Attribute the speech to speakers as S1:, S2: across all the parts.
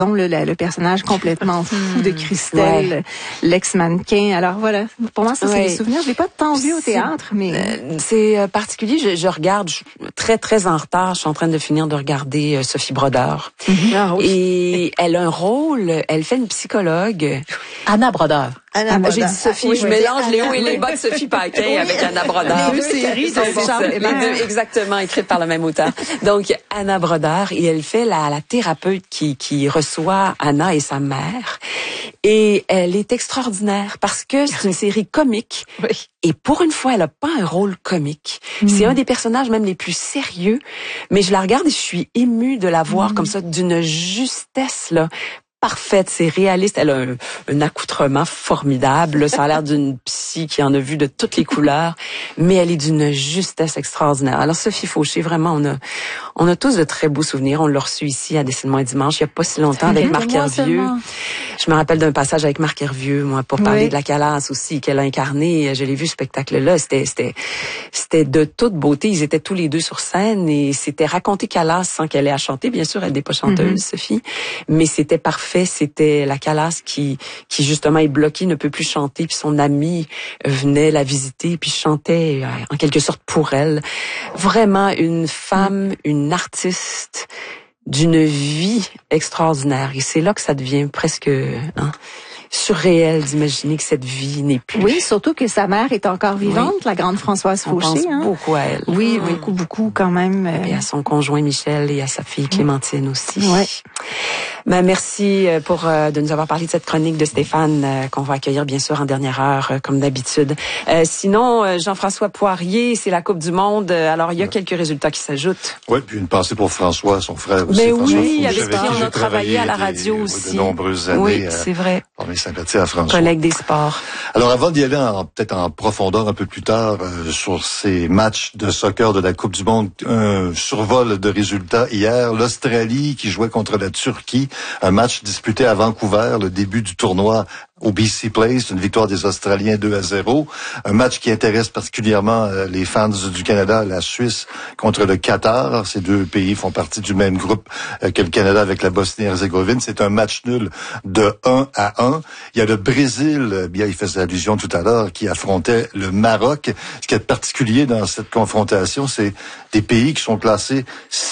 S1: le personnage complètement fou de Christelle, l'ex-mannequin. Alors voilà, pour moi, ça, c'est des souvenirs. Je l'ai pas tant vu au théâtre, mais...
S2: C'est particulier. Je regarde, très, très en retard. Je suis en train de finir de regarder Sophie Brodeur.
S3: Ah, oui.
S2: Et elle a un rôle, elle fait une psychologue.
S3: Anna Brodeur.
S2: J'ai dit Sophie, je mélange les hauts et les bas de Sophie Paquin avec Anna Brodeur.
S1: Les deux séries de Charles Hébert.
S2: Exactement, écrites par le même auteur. Donc, Anna Brodeur, et elle fait la thérapeute qui reçoit Anna et sa mère. Et elle est extraordinaire parce que c'est une série comique.
S3: Oui.
S2: Et pour une fois, elle a pas un rôle comique. C'est un des personnages même les plus sérieux. Mais je la regarde et je suis émue de la voir comme ça, d'une justesse, là. Parfaite, c'est réaliste. Elle a un accoutrement formidable. Ça a l'air d'une psy qui en a vu de toutes les couleurs, mais elle est d'une justesse extraordinaire. Alors Sophie Fauché, vraiment, on a tous de très beaux souvenirs. On l'a reçu ici à Décidément un dimanche, il y a pas si longtemps, avec Marc Hervieux. Je me rappelle d'un passage avec Marc Hervieux, moi, pour parler de la Calas aussi, qu'elle a incarné. Je l'ai vu, ce spectacle-là. C'était de toute beauté. Ils étaient tous les deux sur scène et c'était raconter Calas sans qu'elle ait à chanter. Bien sûr, elle n'est pas chanteuse, Sophie, mais c'était parfait. C'était la Calas qui justement est bloquée, ne peut plus chanter, puis son amie venait la visiter, puis chantait en quelque sorte pour elle. Vraiment une femme, une artiste d'une vie extraordinaire. Et c'est là que ça devient presque surréel d'imaginer que cette vie n'est plus.
S1: Oui, surtout que sa mère est encore vivante, la grande Françoise Fauché.
S2: On pense beaucoup à elle.
S1: Oui, beaucoup quand même.
S2: Et à son conjoint Michel et à sa fille Clémentine aussi.
S1: Oui.
S2: Ben, merci de nous avoir parlé de cette chronique de Stéphane qu'on va accueillir bien sûr en dernière heure comme d'habitude. Sinon, Jean-François Poirier, c'est la Coupe du Monde. Alors, il y a quelques résultats qui s'ajoutent.
S4: Oui, puis une pensée pour François, son frère aussi.
S2: Mais
S4: François
S2: oui,
S4: Fauché,
S2: avec qui on a travaillé à la radio aussi.
S4: De nombreuses années.
S2: Oui, c'est vrai.
S4: On est sympathique à François.
S2: Collègue des sports.
S4: Alors, avant d'y aller peut-être en profondeur un peu plus tard sur ces matchs de soccer de la Coupe du Monde, un survol de résultats hier. L'Australie qui jouait contre la Turquie, un match disputé à Vancouver, le début du tournoi au BC Place, une victoire des Australiens 2-0. Un match qui intéresse particulièrement les fans du Canada, la Suisse contre le Qatar. Ces deux pays font partie du même groupe que le Canada avec la Bosnie-Herzégovine. C'est un match nul de 1-1. Il y a le Brésil, bien il faisait allusion tout à l'heure, qui affrontait le Maroc. Ce qui est particulier dans cette confrontation, c'est des pays qui sont classés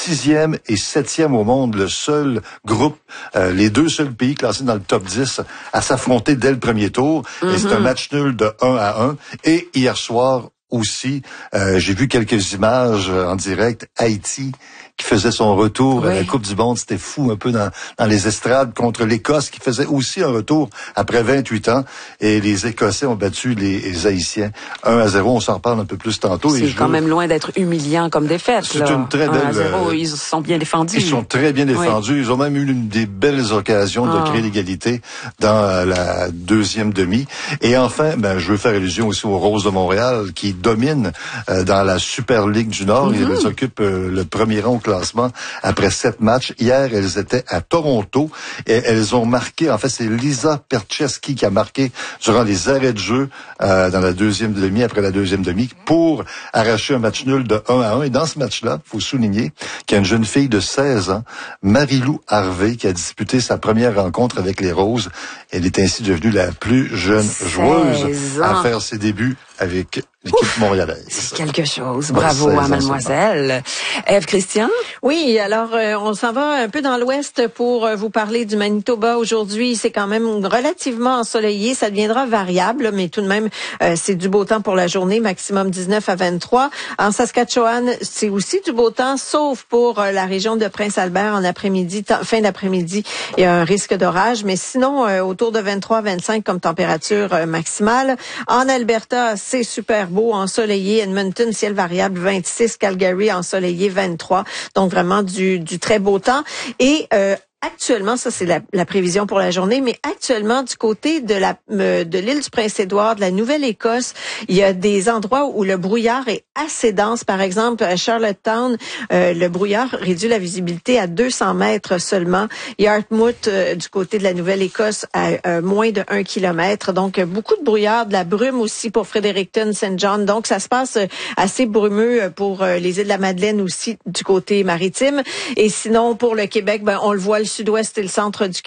S4: 6e et 7e au monde. Le seul groupe, les deux seuls pays classés dans le top 10 à s'affronter dès le premier tour. Et c'est un match nul de 1-1. Et hier soir aussi, j'ai vu quelques images en direct. Haïti qui faisait son retour à la Coupe du Monde. C'était fou un peu dans les estrades contre l'Écosse qui faisait aussi un retour après 28 ans. Et les Écossais ont battu les Haïtiens 1-0. On s'en reparle un peu plus tantôt.
S2: C'est quand même loin d'être humiliant comme défaite.
S4: C'est une très belle...
S2: 1-0, ils sont bien défendus.
S4: Ils sont très bien défendus. Oui. Ils ont même eu des belles occasions de créer l'égalité dans la deuxième demi. Et enfin, je veux faire allusion aussi aux Roses de Montréal qui dominent dans la Super Ligue du Nord. Ils occupent le premier rang au classement après 7 matchs. Hier, elles étaient à Toronto et elles ont marqué, en fait, c'est Lisa Percheski qui a marqué durant les arrêts de jeu dans la deuxième demi, après la deuxième demi, pour arracher un match nul de 1-1. Et dans ce match-là, il faut souligner qu'il y a une jeune fille de 16 ans, Marie-Lou Harvey, qui a disputé sa première rencontre avec les Roses. Elle est ainsi devenue la plus jeune joueuse à faire ses débuts avec l'équipe montréalaise.
S2: C'est quelque chose. Bravo à mademoiselle. Ève Christian?
S3: Oui, alors on s'en va un peu dans l'ouest pour vous parler du Manitoba. Aujourd'hui, c'est quand même relativement ensoleillé. Ça deviendra variable, mais tout de même, c'est du beau temps pour la journée, maximum 19 à 23. En Saskatchewan, c'est aussi du beau temps, sauf pour la région de Prince-Albert en après-midi, fin d'après-midi. Il y a un risque d'orage, mais sinon, autour de 23-25 comme température maximale. En Alberta, c'est super beau, ensoleillé. Edmonton, ciel variable, 26. Calgary, ensoleillé, 23. Donc, vraiment du très beau temps. Et actuellement, ça c'est la prévision pour la journée, mais actuellement du côté de l'île du Prince-Édouard, de la Nouvelle-Écosse, il y a des endroits où le brouillard est assez dense. Par exemple, à Charlottetown, le brouillard réduit la visibilité à 200 mètres seulement. Yarmouth, du côté de la Nouvelle-Écosse, à moins de 1 kilomètre. Donc, beaucoup de brouillard, de la brume aussi pour Fredericton, Saint John. Donc, ça se passe assez brumeux pour les îles de la Madeleine aussi du côté maritime. Et sinon, pour le Québec, on le voit, le sud-ouest et le centre du